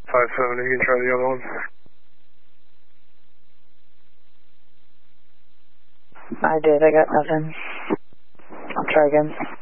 5-7, you can try the other one. I did, I got nothing. I'll try again.